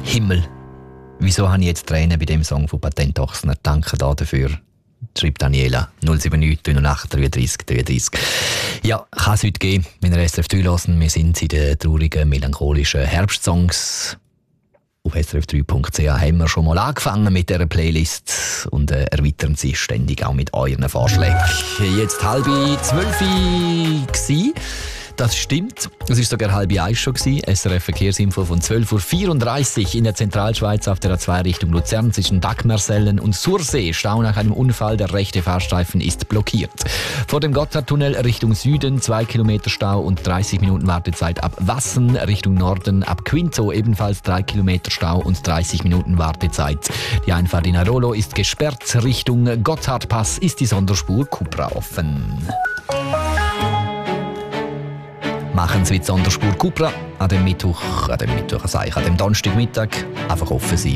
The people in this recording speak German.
Himmel. Wieso habe ich jetzt Tränen bei dem Song von Patent Ochsner? Danke dafür. Schreibt Daniela 079 308 33 33. Ja, kann es heute geben, wenn ihr SRF 3 hören. Wir sind in den traurigen, melancholischen Herbstsongs. Auf srf3.ch haben wir schon mal angefangen mit dieser Playlist und erweitern sie ständig auch mit euren Vorschlägen. Jetzt 11:30 war. Das stimmt. Es war sogar 12:30 schon. SRF Verkehrsinfo von 12:34 Uhr in der Zentralschweiz auf der A2 Richtung Luzern zwischen Dagmersellen und Sursee. Stau nach einem Unfall, der rechte Fahrstreifen ist blockiert. Vor dem Gotthardtunnel Richtung Süden 2 Kilometer Stau und 30 Minuten Wartezeit ab Wassen. Richtung Norden ab Quinto ebenfalls 3 Kilometer Stau und 30 Minuten Wartezeit. Die Einfahrt in Arolo ist gesperrt. Richtung Gotthardpass ist die Sonderspur Cupra offen. Machen Sie mit Sonderspur Cupra an dem Donnerstagmittag einfach offen sein.